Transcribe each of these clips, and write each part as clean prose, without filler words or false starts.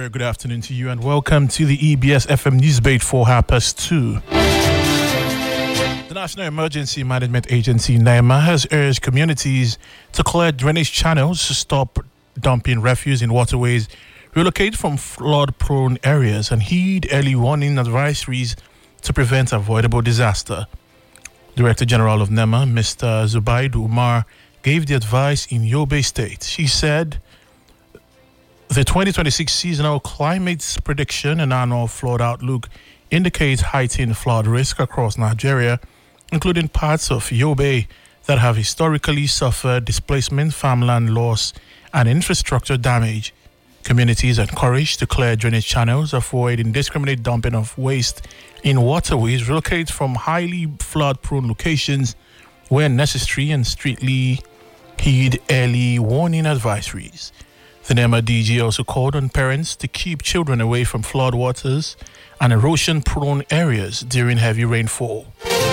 very good afternoon to you and welcome to the EBS FM Newsbeat for 2:30. The National Emergency Management Agency, NEMA, has urged communities to clear drainage channels, stop dumping refuse in waterways, relocate from flood-prone areas, and heed early warning advisories to prevent avoidable disaster. Director General of NEMA, Mr. Zubaid Umar, gave the advice in Yobe State. She said the 2026 seasonal climate prediction and annual flood outlook indicates heightened flood risk across Nigeria, including parts of Yobe that have historically suffered displacement, farmland loss, and infrastructure damage. Communities are encouraged to clear drainage channels, avoid indiscriminate dumping of waste in waterways, relocate from highly flood-prone locations where necessary, and strictly heed early warning advisories. The NEMA DG also called on parents to keep children away from floodwaters and erosion-prone areas during heavy rainfall.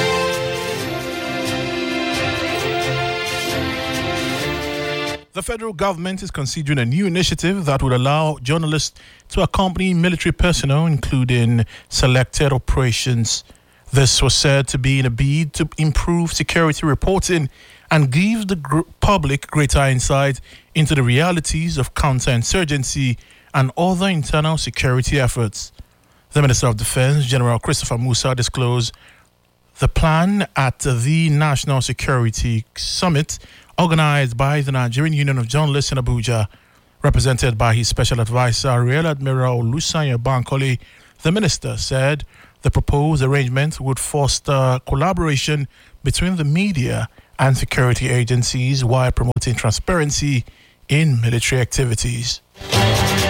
The federal government is considering a new initiative that would allow journalists to accompany military personnel, including selected operations. This was said to be in a bid to improve security reporting and give the public greater insight into the realities of counterinsurgency and other internal security efforts. The Minister of Defense, General Christopher Musa, disclosed the plan at the National Security Summit organized by the Nigerian Union of Journalists in Abuja, represented by his special advisor, Rear Admiral Lusanya Bankole. The minister said the proposed arrangement would foster collaboration between the media and security agencies while promoting transparency in military activities.